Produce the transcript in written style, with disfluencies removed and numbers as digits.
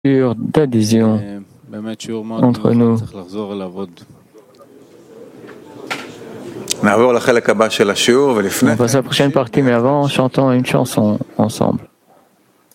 d'adhésion entre nous. On passe à la prochaine partie, mais avant, chantons une chanson ensemble.